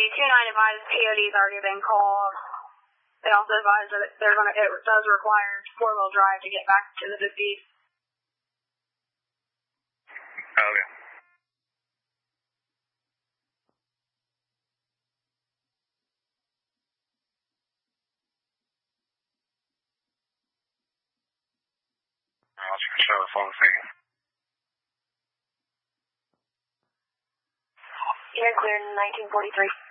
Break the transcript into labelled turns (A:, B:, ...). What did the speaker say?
A: 295 POD's already been called. They also advised that it does require 4-wheel drive to get back to the 50.
B: Okay. I'll show the phone thing.
A: You're cleared in 1943.